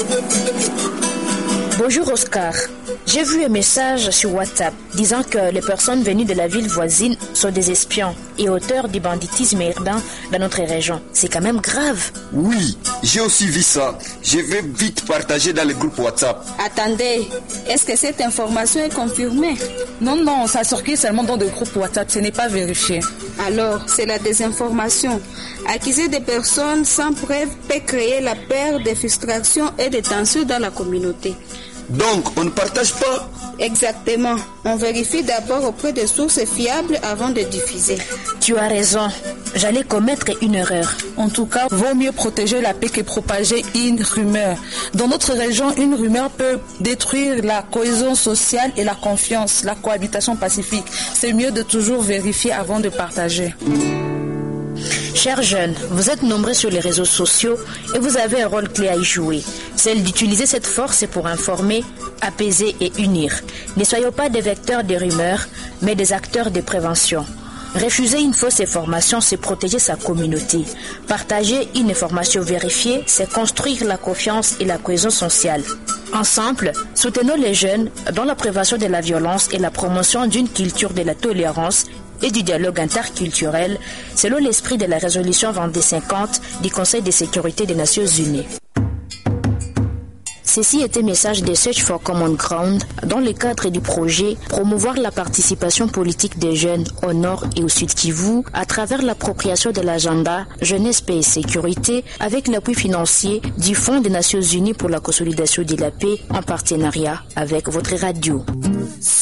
Bonjour Oscar. J'ai vu un message sur WhatsApp disant que les personnes venues de la ville voisine sont des espions et auteurs du banditisme urbain dans notre région. C'est quand même grave. Oui, j'ai aussi vu ça. Je vais vite partager dans le groupe WhatsApp. Attendez, est-ce que cette information est confirmée? Non, ça circule seulement dans le groupe WhatsApp, ce n'est pas vérifié. Alors, c'est la désinformation. Accuser des personnes sans preuve peut créer la peur de frustration et de tension dans la communauté. Donc, on ne partage pas? Exactement. On vérifie d'abord auprès de sources fiables avant de diffuser. Tu as raison. J'allais commettre une erreur. En tout cas, vaut mieux protéger la paix que propager une rumeur. Dans notre région, une rumeur peut détruire la cohésion sociale et la confiance, la cohabitation pacifique. C'est mieux de toujours vérifier avant de partager. Chers jeunes, vous êtes nombreux sur les réseaux sociaux et vous avez un rôle clé à y jouer. Celle d'utiliser cette force pour informer, apaiser et unir. Ne soyons pas des vecteurs de rumeurs, mais des acteurs de prévention. Refuser une fausse information, c'est protéger sa communauté. Partager une information vérifiée, c'est construire la confiance et la cohésion sociale. Ensemble, soutenons les jeunes dans la prévention de la violence et la promotion d'une culture de la tolérance et du dialogue interculturel, selon l'esprit de la résolution 2250 du Conseil de sécurité des Nations Unies. Ceci était un message de Search for Common Ground dans le cadre du projet promouvoir la participation politique des jeunes au nord et au sud Kivu à travers l'appropriation de l'agenda Jeunesse, Paix et Sécurité avec l'appui financier du Fonds des Nations Unies pour la consolidation de la paix en partenariat avec votre radio.